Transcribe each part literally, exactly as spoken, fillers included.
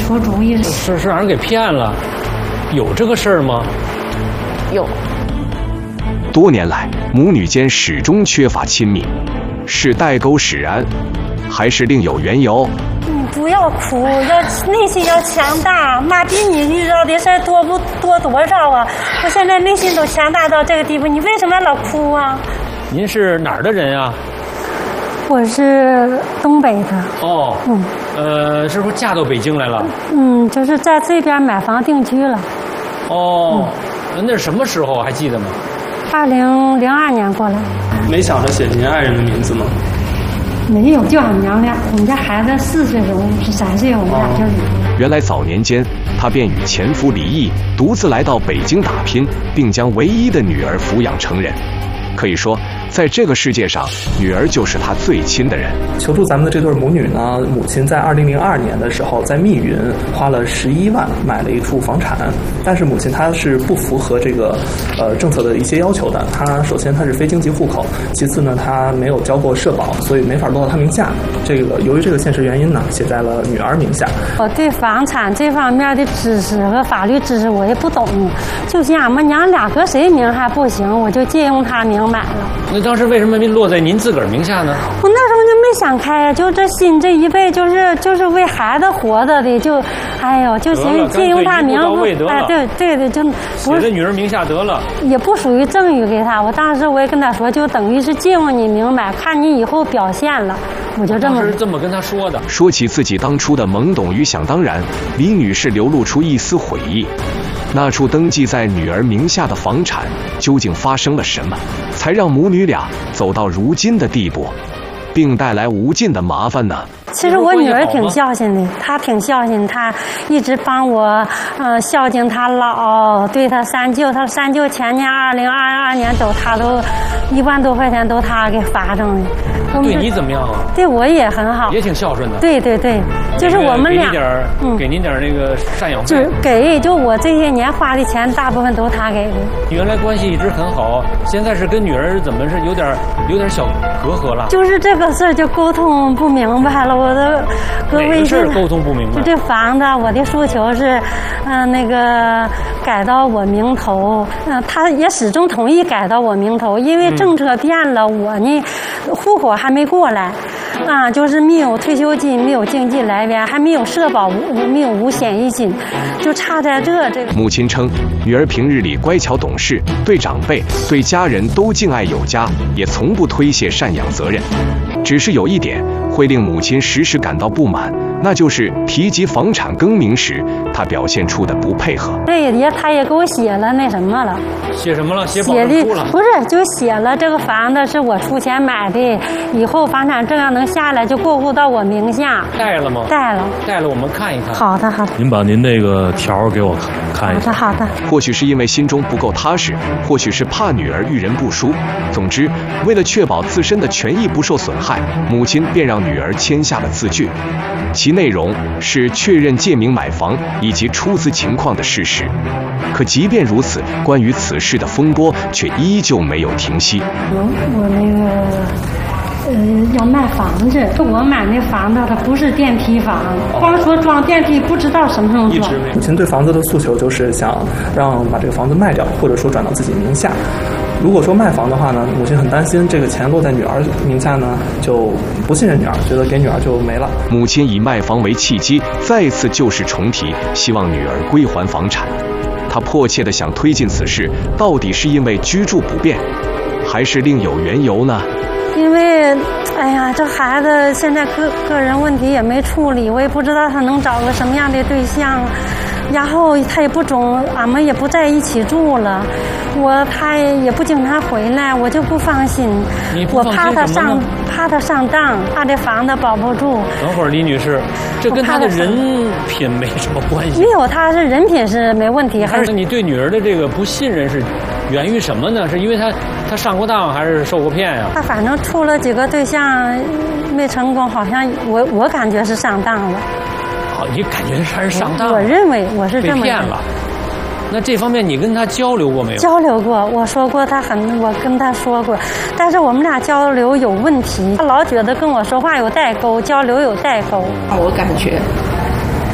出主意。 是是让人给骗了，有这个事儿吗？ 有。 多年来，母女间始终缺乏亲密，是代沟使然，还是另有缘由？ 嗯，不要哭，要内心要强大。妈比你遇到的事儿多不多多少啊？我现在内心都强大到这个地步，你为什么要老哭啊？ 您是哪儿的人啊？ 我是东北的。 哦， 嗯， 呃，是不是嫁到北京来了？ 嗯，就是在这边买房定居了。 哦，嗯、那是什么时候还记得吗？ 二零零二年过来。 没想着写您爱人的名字吗？ 没有，就俺娘俩。我们家孩子四岁时候是三岁，我们俩就离。 原来早年间，她便与前夫离异，独自来到北京打拼，并将唯一的女儿抚养成人。可以说，在这个世界上，女儿就是她最亲的人。 求助咱们的这对母女呢，母亲在二零零二年的时候，在密云花了十一万买了一处房产，但是母亲她是不符合这个呃政策的一些要求的。她首先她是非经济户口，其次呢她没有交过社保，所以没法落到她名下。这个由于这个现实原因呢，写在了女儿名下。 我对房产这方面的知识和法律知识我也不懂，就像俺们娘俩搁谁名还不行，我就借用她名买了。 那当时为什么没落在您自个儿名下呢？ 我那时候就没想开，就这心这一辈就是就是为孩子活着的，就哎呦就行借用他名，哎对对对，就写在女儿名下得了， 也不属于赠与给他。我当时我也跟他说，就等于是借用你名买，看你以后表现了，我就这么。 当时这么跟他说的。 说起自己当初的懵懂与想当然，李女士流露出一丝悔意。那处登记在女儿名下的房产究竟发生了什么，才让母女俩走到如今的地步，并带来无尽的麻烦呢？ 其实我女儿挺孝心的，她挺孝心，她一直帮我，呃，孝敬她姥，对她三舅，她三舅前年二零二二年走，她都一万多块钱都她给发上的。 对你怎么样啊？ 对我也很好， 也挺孝顺的。 对对对，就是我们俩， 嗯，给您点那个赡养费， 就给，就我这些年花的钱，大部分都他给的。 原来关系一直很好，现在是跟女儿怎么是有点有点小隔阂了？ 就是这个事儿就沟通不明白了，我的各位。 哪个事儿沟通不明白？ 就这房子，我的诉求是，嗯、呃，那个改到我名头，嗯、呃，他也始终同意改到我名头，因为政策变了，嗯、我呢，户口还没过来。啊，就是没有退休金，没有经济来源，还没有社保，没有五险一金，就差在这这个。 母亲称，女儿平日里乖巧懂事，对长辈、对家人都敬爱有加，也从不推卸赡养责任。只是有一点会令母亲时时感到不满，那就是提及房产更名时，她表现出的不配合。 这也他也给我写了那什么了， 写什么了？写保证书了？ 不是，就写了这个房子是我出钱买的，以后房产证要能下来就过户到我名下。 带了吗？ 带了， 带了，我们看一看。 好的，好的。 您把您那个条给我看一下。 好的，好的。 或许是因为心中不够踏实，或许是怕女儿遇人不淑。总之，为了确保自身的权益不受损害，母亲便让女儿签下了字据，其内容是确认借名买房以及出资情况的事实。可即便如此，关于此事的风波却依旧没有停息。 我我那个呃要卖房子，我买那房子它不是电梯房，光说装电梯不知道什么时候装。 母亲对房子的诉求就是想让把这个房子卖掉，或者说转到自己名下。如果说卖房的话呢，母亲很担心这个钱落在女儿名下呢，就不信任女儿，觉得给女儿就没了。 母亲以卖房为契机，再次旧事重提，希望女儿归还房产。她迫切地想推进此事，到底是因为居住不便，还是另有缘由呢？ 因为，哎呀，这孩子现在个个人问题也没处理，我也不知道他能找个什么样的对象，然后他也不总，俺们也不在一起住了，我他也不经常回来，我就不放心。我怕他上，怕他上当，怕这房子保不住。 等会儿，李女士，这跟他的人品没什么关系。 没有，他是人品是没问题，还是你对女儿的这个不信任是源于什么呢？是因为他他上过当，还是受过骗呀？ 他反正处了几个对象没成功，好像我我感觉是上当了。 哦，你感觉他是上当了？ 我认为我是这么被骗了。那这方面你跟他交流过没有？ 交流过，我说过他很，我跟他说过，但是我们俩交流有问题，他老觉得跟我说话有代沟，交流有代沟。 我感觉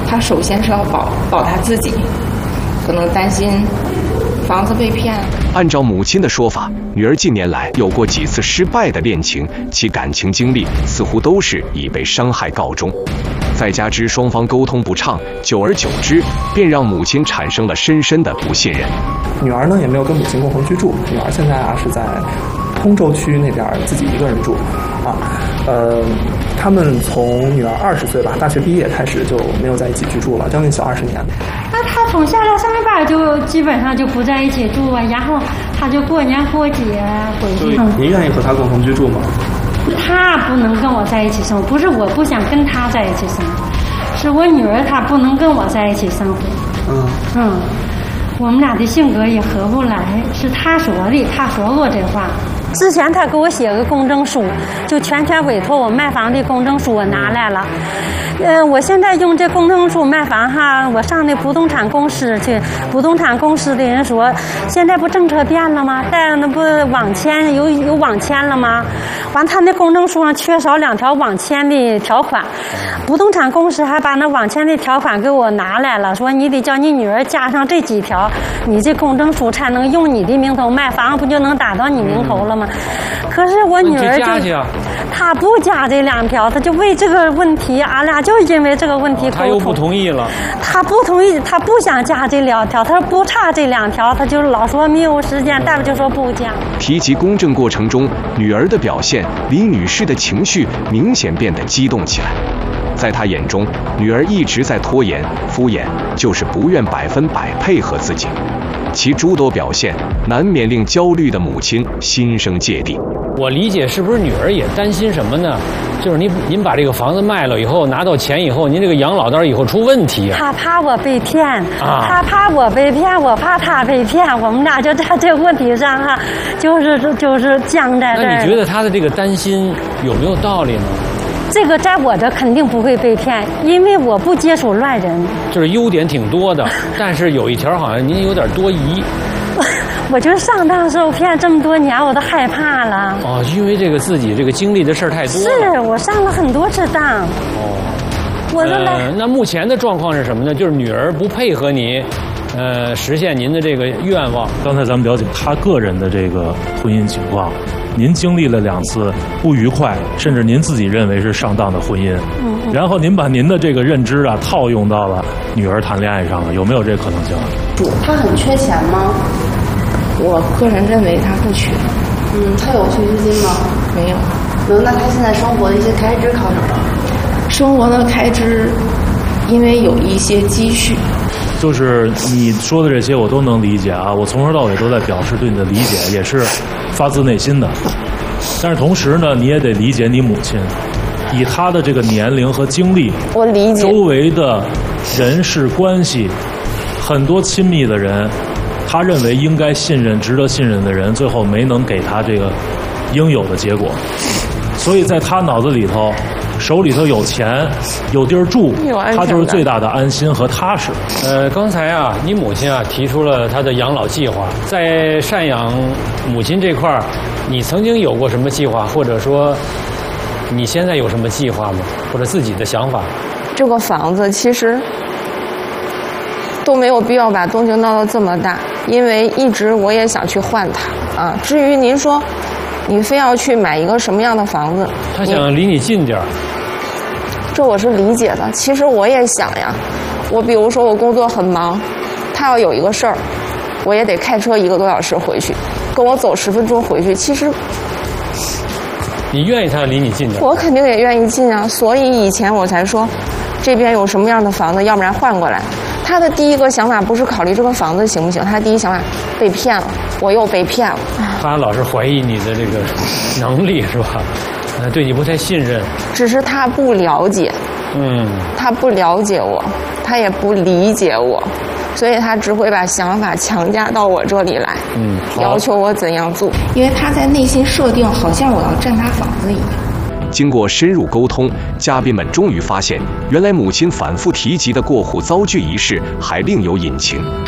他首先是要保保他自己，可能担心房子被骗。 按照母亲的说法，女儿近年来有过几次失败的恋情，其感情经历似乎都是以被伤害告终。再加之双方沟通不畅，久而久之，便让母亲产生了深深的不信任。 女儿呢也没有跟母亲共同居住，女儿现在啊是在通州区那边自己一个人住，啊，呃，他们从女儿二十岁吧，大学毕业开始就没有在一起居住了，将近小二十年。 那他从下来上班就基本上就不在一起住啊，然后他就过年过节回去。 您愿意和他共同居住吗？ 他不能跟我在一起生活，不是我不想跟他在一起生活，是我女儿她不能跟我在一起生活。 嗯嗯，我们俩的性格也合不来，是他说的，他说过这话。之前他给我写个公证书，就全权委托我卖房的公证书我拿来了。呃，我现在用这公证书卖房哈，我上那不动产公司去，不动产公司的人说，现在不政策变了吗？带那不网签有有网签了吗？完，他那公证书上缺少两条网签的条款，不动产公司还把那网签的条款给我拿来了，说你得叫你女儿加上这几条，你这公证书才能用你的名头卖房，不就能打到你名头了吗？可是我女儿就，她不加这两条，她就为这个问题，俺俩就因为这个问题沟通。 她又不同意了。 她不同意，她不想加这两条，她说不差这两条，她就老说没有时间，大夫就说不加。 提及公证过程中女儿的表现，李女士的情绪明显变得激动起来。在她眼中，女儿一直在拖延、敷衍，就是不愿百分百配合自己。其诸多表现难免令焦虑的母亲心生芥蒂。 我理解，是不是女儿也担心什么呢？就是您您把这个房子卖了以后，拿到钱以后，您这个养老到时候以后出问题啊。 他怕我被骗， 啊、 他怕我被骗，我怕他被骗，我们俩就在这个问题上哈，就是就是僵在这儿。 那你觉得他的这个担心有没有道理呢？ 这个在我这肯定不会被骗，因为我不接触乱人。 就是优点挺多的，但是有一条好像您有点多疑。 我就上当受骗这么多年，我都害怕了。 哦，因为这个自己这个经历的事儿太多了。 是我上了很多次当。 哦， 我都来、 呃。那目前的状况是什么呢？就是女儿不配合你，呃，实现您的这个愿望。 刚才咱们了解她个人的这个婚姻情况。您经历了两次不愉快，甚至您自己认为是上当的婚姻， 嗯嗯然后您把您的这个认知啊套用到了女儿谈恋爱上了，有没有这可能性？ 他很缺钱吗？我个人认为他不缺。 嗯，他有退休金吗？ 没有。 嗯，那他现在生活的一些开支靠什么？ 生活的开支，因为有一些积蓄。 就是你说的这些我都能理解啊，我从头到尾都在表示对你的理解，也是发自内心的。但是同时呢，你也得理解你母亲，以她的这个年龄和经历， 我理解周围的人事关系，很多亲密的人，她认为应该信任、值得信任的人，最后没能给她这个应有的结果，所以在她脑子里头。手里头有钱，有地儿住，他就是最大的安心和踏实。 呃，刚才啊，你母亲啊提出了她的养老计划，在赡养母亲这块儿，你曾经有过什么计划，或者说你现在有什么计划吗？或者自己的想法？ 这个房子其实都没有必要把动静闹到这么大，因为一直我也想去换它啊。至于您说你非要去买一个什么样的房子， 他想离你近点儿。 这我是理解的。其实我也想呀，我比如说我工作很忙，他要有一个事儿，我也得开车一个多小时回去，跟我走十分钟回去。其实你愿意他离你近点儿？ 我肯定也愿意近啊，所以以前我才说，这边有什么样的房子，要不然换过来。他的第一个想法不是考虑这个房子行不行，他第一想法被骗了，我又被骗了。 他老是怀疑你的这个能力是吧？呃，对你不太信任。 只是他不了解， 嗯， 他不了解我，他也不理解我，所以他只会把想法强加到我这里来， 嗯， 要求我怎样做，因为他在内心设定好像我要占他房子一样。 经过深入沟通，嘉宾们终于发现，原来母亲反复提及的过户遭拒一事还另有隐情。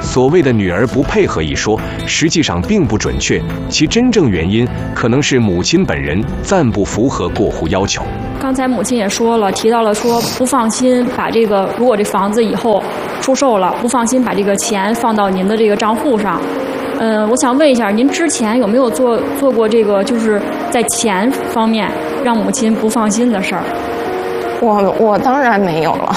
所谓的女儿不配合一说，实际上并不准确，其真正原因可能是母亲本人暂不符合过户要求。 刚才母亲也说了，提到了说不放心把这个，如果这房子以后出售了，不放心把这个钱放到您的这个账户上。嗯，我想问一下，您之前有没有做做过这个，就是在钱方面让母亲不放心的事儿？ 我我当然没有了。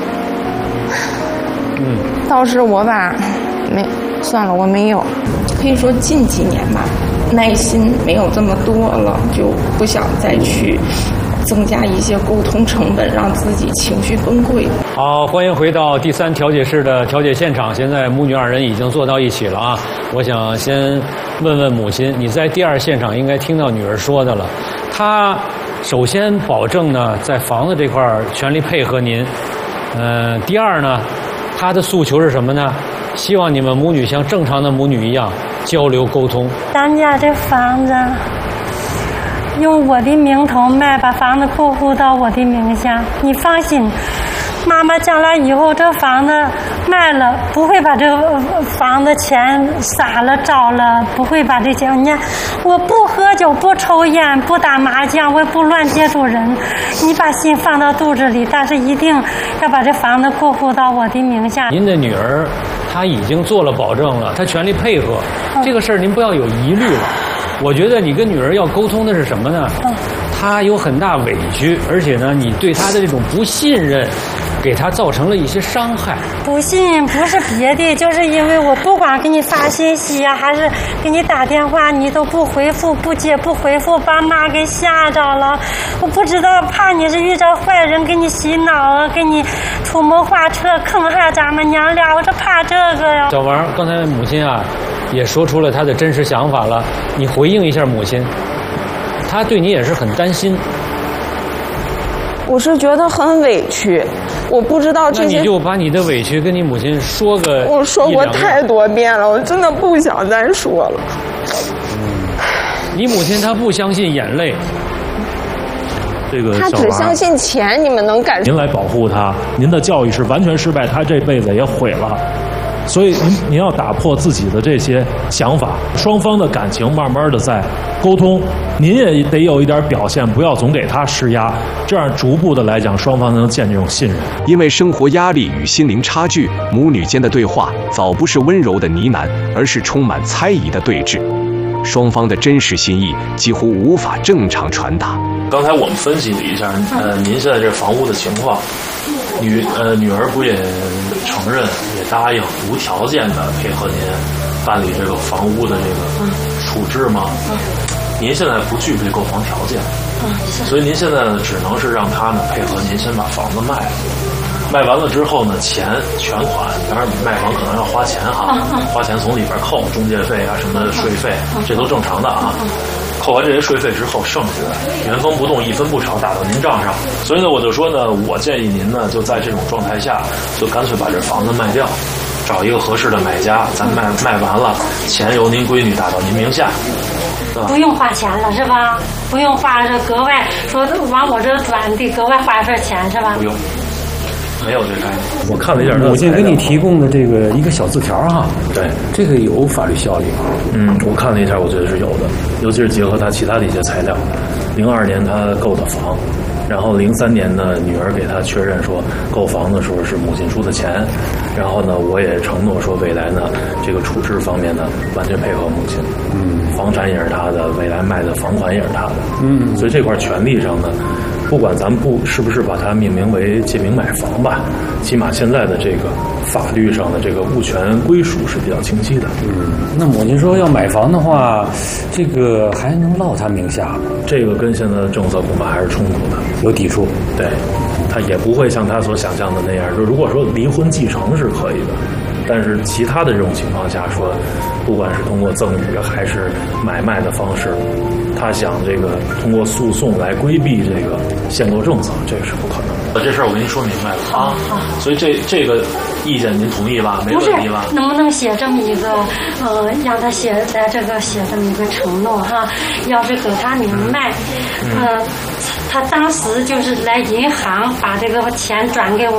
嗯， 倒是我吧，没算了，我没有。可以说近几年吧，耐心没有这么多了，就不想再去增加一些沟通成本，让自己情绪崩溃。 好，欢迎回到第三调解室的调解现场。现在母女二人已经坐到一起了啊！我想先问问母亲，你在第二现场应该听到女儿说的了。她首先保证呢，在房子这块儿全力配合您。嗯、呃，第二呢，她的诉求是什么呢？希望你们母女像正常的母女一样交流沟通。 咱家这房子用我的名头卖，把房子过户到我的名下。你放心，妈妈将来以后这房子卖了，不会把这个房子钱撒了招了，不会把这钱。你看，我不喝酒，不抽烟，不打麻将，我也不乱接触人。你把心放到肚子里，但是一定要把这房子过户到我的名下。 您的女儿她已经做了保证了，她全力配合，这个事儿您不要有疑虑了。我觉得你跟女儿要沟通的是什么呢？她有很大委屈，而且呢，你对她的这种不信任，给她造成了一些伤害。 不信不是别的，就是因为我不管给你发信息啊，还是给你打电话，你都不回复、不接、不回复，把妈给吓着了。我不知道，怕你是遇着坏人给你洗脑啊，给你出谋划策坑害咱们娘俩，我这怕这个呀。 小王，刚才母亲啊也说出了她的真实想法了，你回应一下母亲，她对你也是很担心。 我是觉得很委屈，我不知道这些。 那你就把你的委屈跟你母亲说个。 我说过太多遍了，我真的不想再说了。 嗯，你母亲她不相信眼泪。 这个他只相信钱，你们能感受？ 您来保护他，您的教育是完全失败，他这辈子也毁了。所以您您要打破自己的这些想法，双方的感情慢慢的在沟通，您也得有一点表现，不要总给他施压，这样逐步的来讲，双方能建这种信任。 因为生活压力与心灵差距，母女间的对话早不是温柔的呢喃，而是充满猜疑的对峙，双方的真实心意几乎无法正常传达。 刚才我们分析了一下，呃，您现在这房屋的情况，女呃女儿不也承认，也答应无条件的配合您办理这个房屋的这个处置吗？您现在不具备购房条件，所以您现在呢，只能是让她呢配合您先把房子卖了。卖完了之后呢，钱全款，当然卖房可能要花钱哈，花钱从里边扣中介费啊，什么税费，这都正常的啊。扣完这些税费之后，剩下的原封不动一分不少打到您账上。所以呢，我就说呢，我建议您呢，就在这种状态下，就干脆把这房子卖掉，找一个合适的买家，咱卖卖完了，钱由您闺女打到您名下。 不用花钱了是吧？不用花这格外说往我这转得格外花一份钱是吧？ 不用。没有这概念，我看了一下， 母亲给你提供的这个一个小字条哈， 对， 这个有法律效力吗？ 嗯，我看了一下，我觉得是有的，尤其是结合他其他的一些材料。零二年他购的房，然后零三年呢，女儿给他确认说购房的时候是母亲出的钱，然后呢，我也承诺说未来呢，这个处置方面呢，完全配合母亲。嗯，房产也是他的，未来卖的房款也是他的。嗯，所以这块权利上呢。不管咱们不是不是把它命名为借名买房吧，起码现在的这个法律上的这个物权归属是比较清晰的。 嗯，那母亲说要买房的话，这个还能落他名下吗？ 这个跟现在的政策恐怕还是冲突的， 有抵触。 对，他也不会像他所想象的那样，就如果说离婚继承是可以的，但是其他的这种情况下说，不管是通过赠与还是买卖的方式，他想这个通过诉讼来规避这个限购政策，这个是不可能的。这事儿我跟您说明白了啊，所以这这个意见您同意吧？没问题吧？ 能不能写这么一个呃，让他写在这个写这么一个承诺哈？要是给他明白，嗯、呃，他当时就是来银行把这个钱转给我。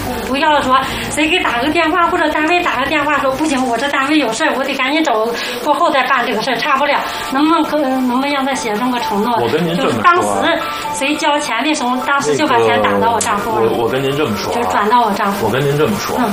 不要说谁给打个电话或者单位打个电话说不行，我这单位有事我得赶紧走，过后再办这个事儿，差不了。能不能可能不能让他写这么个承诺？ 我跟您这么说， 当时谁交钱的时候，当时就把钱打到我账户了。 那个、我我跟您这么说、啊， 就转到我账户。 我跟您这么说，嗯、